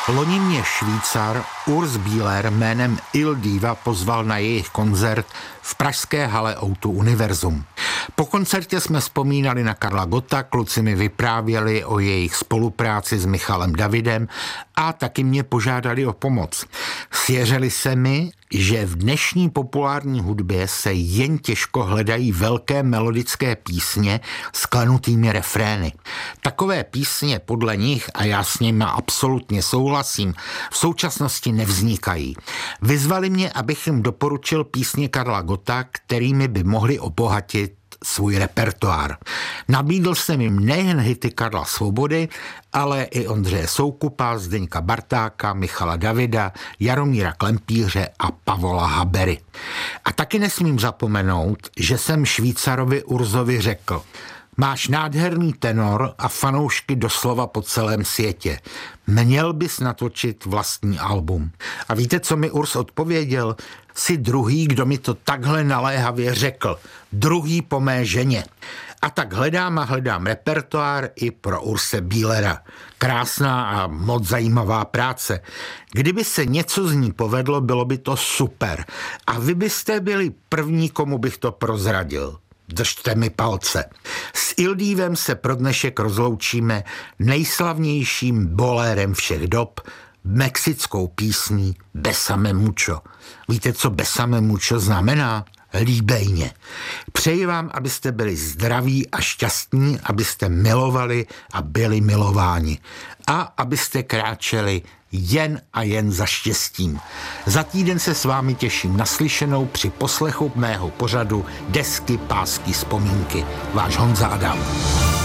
Loni mě Švýcar Urs Bieler jménem Il Diva pozval na jejich koncert v pražské hale O2 Univerzum. Po koncertě jsme vzpomínali na Karla Gotta, kluci mi vyprávěli o jejich spolupráci s Michalem Davidem a taky mě požádali o pomoc. Svěřili se mi, že v dnešní populární hudbě se jen těžko hledají velké melodické písně s klenutými refrény. Takové písně podle nich, a já s nimi absolutně souhlasím, v současnosti nevznikají. Vyzvali mě, abych jim doporučil písně Karla Gotta, kterými by mohli obohatit svůj repertoár. Nabídl jsem jim nejen hity Karla Svobody, ale i Ondřeje Soukupa, Zdeňka Bartáka, Michala Davida, Jaromíra Klempíře a Pavola Habery. A taky nesmím zapomenout, že jsem Švýcarovi Urzovi řekl: máš nádherný tenor a fanoušky doslova po celém světě. Měl bys natočit vlastní album. A víte, co mi Urs odpověděl? Jsi druhý, kdo mi to takhle naléhavě řekl. Druhý po mé ženě. A tak hledám repertoár i pro Urse Bielera. Krásná a moc zajímavá práce. Kdyby se něco z ní povedlo, bylo by to super. A vy byste byli první, komu bych to prozradil. Držte mi palce. S Ildívem se pro dnešek rozloučíme nejslavnějším bolérem všech dob, mexickou písní Besame mucho. Víte, co Besame mucho znamená? Líbejně. Přeji vám, abyste byli zdraví a šťastní, abyste milovali a byli milováni. A abyste kráčeli jen a jen za štěstím. Za týden se s vámi těším naslyšenou při poslechu mého pořadu Desky, pásky, vzpomínky. Váš Honza Adam.